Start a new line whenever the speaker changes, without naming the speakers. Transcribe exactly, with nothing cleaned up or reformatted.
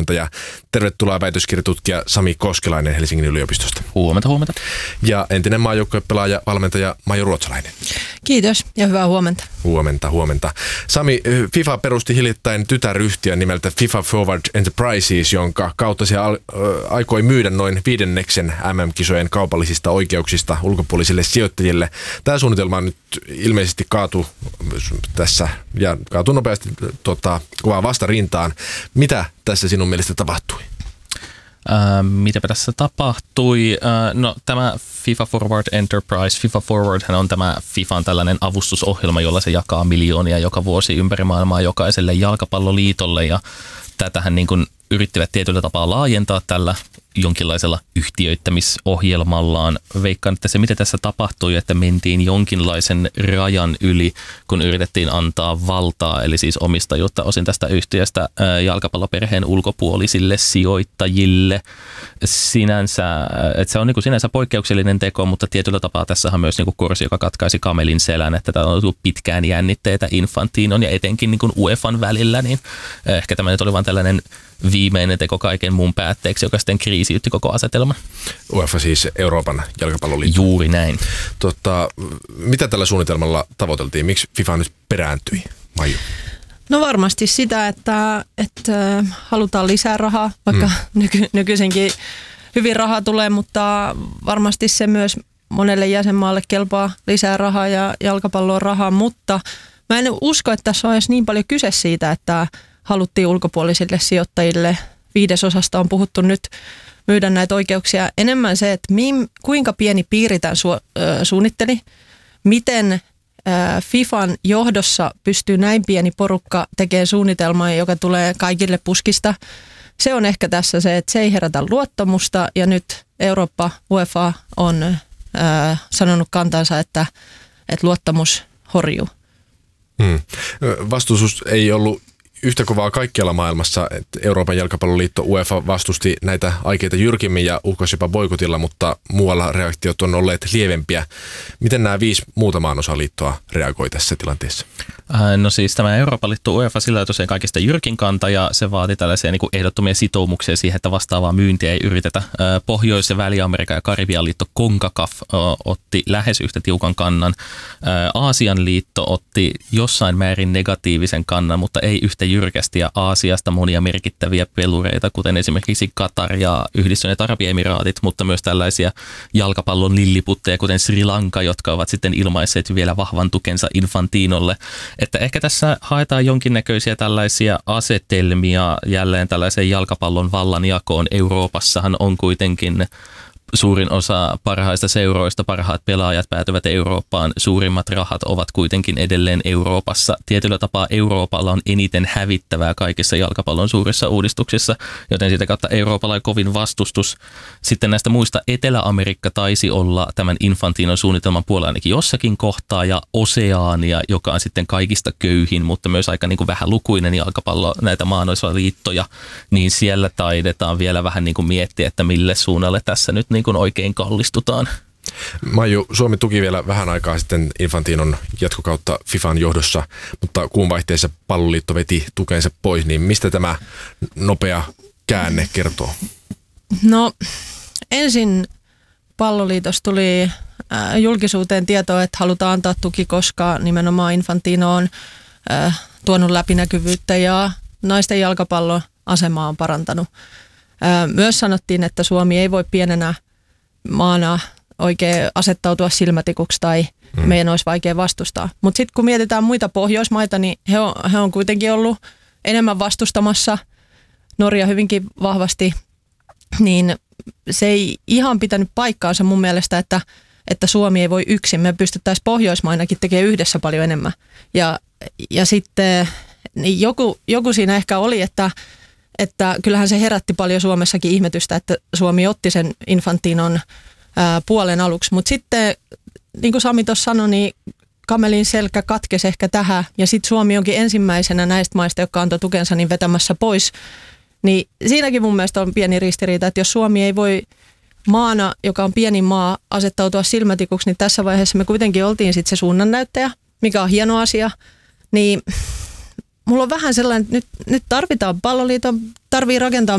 valmentaja. Tervetuloa väitöskirjatutkija Sami Koskelainen Helsingin yliopistosta.
Huomenta, huomenta.
Ja entinen maajoukkuepelaaja, valmentaja Maiju Ruotsalainen.
Kiitos ja hyvää huomenta.
Huomenta, huomenta. Sami, FIFA perusti hiljattain tytäryhtiön nimeltä FIFA Forward Enterprises, jonka kautta se al- aikoi myydä noin viidenneksen M M-kisojen kaupallisista oikeuksista ulkopuolisille sijoittajille. Tämä suunnitelma nyt ilmeisesti kaatui tässä ja kaatui nopeasti tota, kovaa vastarintaan. Mitä tässä sinun mielestä tapahtui?
Äh, mitäpä tässä tapahtui? Äh, no tämä FIFA Forward Enterprise, FIFA Forward on tämä FIFAn tällainen avustusohjelma, jolla se jakaa miljoonia joka vuosi ympäri maailmaa jokaiselle jalkapalloliitolle ja tätähän niin kuin yrittivät tietyllä tapaa laajentaa tällä jonkinlaisella yhtiöittämisohjelmallaan. Veikkaan, että se mitä tässä tapahtui, että mentiin jonkinlaisen rajan yli, kun yritettiin antaa valtaa, eli siis omistajuutta osin tästä yhtiöstä jalkapalloperheen ulkopuolisille sijoittajille. Sinänsä, että se on niin kuin sinänsä poikkeuksellinen teko, mutta tietyllä tapaa tässä on myös niin kuin korsi, joka katkaisi kamelin selän, että tämä on ollut pitkään jännitteitä Infantinon ja etenkin niin kuin UEFan välillä, niin ehkä tämä nyt oli vain tällainen viimeinen teko kaiken muun päätteeksi, joka sitten kriisiytti koko asetelman.
UEFA siis Euroopan jalkapalloliitto.
Juuri näin.
Tota, mitä tällä suunnitelmalla tavoiteltiin? Miksi FIFA nyt perääntyi, Maiju?
No varmasti sitä, että, että halutaan lisää rahaa, vaikka mm. nyky, nykyisinkin hyvin rahaa tulee, mutta varmasti se myös monelle jäsenmaalle kelpaa lisää rahaa ja jalkapalloon rahaa, mutta mä en usko, että tässä on edes niin paljon kyse siitä, että haluttiin ulkopuolisille sijoittajille. Viidesosasta on puhuttu nyt myydä näitä oikeuksia. Enemmän se, että mi, kuinka pieni piiri tämän su, äh, suunnitteli, miten äh, FIFAn johdossa pystyy näin pieni porukka tekemään suunnitelmaa, joka tulee kaikille puskista. Se on ehkä tässä se, että se ei herätä luottamusta ja nyt Eurooppa, UEFA on äh, sanonut kantansa, että, että luottamus horjuu.
Hmm. Vastustus ei ollut yhtä kovaa kaikkialla maailmassa, että Euroopan jalkapalloliitto UEFA vastusti näitä aikeita jyrkimmin ja uhkasi jopa boikotilla, mutta muualla reaktiot on olleet lievempiä. Miten nämä viisi muuta maanosaliittoa reagoi tässä tilanteessa?
No siis tämä Euroopan liitto UEFA sillä on tosiaan kaikista jyrkin kanta ja se vaati tällaisia niin kuin ehdottomia sitoumuksia siihen, että vastaavaa myyntiä ei yritetä. Pohjois- ja Väli-Amerikan ja Karibian liitto CONCACAF otti lähes yhtä tiukan kannan. Aasian liitto otti jossain määrin negatiivisen kannan, mutta ei yhtä jyrkästi ja Aasiasta monia merkittäviä pelureita, kuten esimerkiksi Katar ja Yhdistyneet Arabiemiraatit, mutta myös tällaisia jalkapallon lilliputteja, kuten Sri Lanka, jotka ovat sitten ilmaisseet vielä vahvan tukensa Infantinolle. Että ehkä tässä haetaan jonkinnäköisiä tällaisia asetelmia jälleen tällaiseen jalkapallon vallanjakoon. Euroopassahan on kuitenkin suurin osa parhaista seuroista, parhaat pelaajat päätyvät Eurooppaan. Suurimmat rahat ovat kuitenkin edelleen Euroopassa. Tietyllä tapaa Euroopalla on eniten hävittävää kaikissa jalkapallon suurissa uudistuksissa, joten sitä kautta Euroopalla on kovin vastustus. Sitten näistä muista Etelä-Amerikka taisi olla tämän Infantinon suunnitelman puolella ainakin jossakin kohtaa, ja Oseania, joka on sitten kaikista köyhin, mutta myös aika niin kuin vähän lukuinen jalkapallo, näitä maanosaliittoja, niin siellä taidetaan vielä vähän niin kuin miettiä, että mille suunnalle tässä nyt niin kuin oikein kallistutaan.
Maiju, Suomi tuki vielä vähän aikaa sitten Infantinon jatkokautta FIFAn johdossa, mutta kuun vaihteessa Palloliitto veti tukensa pois, niin mistä tämä nopea käänne kertoo?
No ensin Palloliitosta tuli äh, julkisuuteen tietoa, että halutaan antaa tuki, koska nimenomaan Infantino on äh, tuonut läpinäkyvyyttä ja naisten jalkapallon asemaa on parantanut. Äh, myös sanottiin, että Suomi ei voi pienenä maana oikein asettautua silmätikuksi tai hmm. meidän olisi vaikea vastustaa. Mutta sitten kun mietitään muita Pohjoismaita, niin he on, he on kuitenkin ollut enemmän vastustamassa, Norja hyvinkin vahvasti, niin se ei ihan pitänyt paikkaansa mun mielestä, että, että Suomi ei voi yksin. Me pystyttäisiin Pohjoismainakin tekemään yhdessä paljon enemmän. Ja, ja sitten niin joku, joku siinä ehkä oli, että että kyllähän se herätti paljon Suomessakin ihmetystä, että Suomi otti sen Infantinon ää, puolen aluksi. Mutta sitten, niin kuin Sami tuossa sanoi, niin kamelin selkä katkesi ehkä tähän. Ja sitten Suomi onkin ensimmäisenä näistä maista, jotka antoi tukensa, niin vetämässä pois. Niin siinäkin mun mielestä on pieni ristiriita, että jos Suomi ei voi maana, joka on pieni maa, asettautua silmätikuksi, niin tässä vaiheessa me kuitenkin oltiin sitten se suunnannäyttäjä, mikä on hieno asia. Niin mulla on vähän sellainen, että nyt, nyt tarvitaan Palloliiton, tarvii rakentaa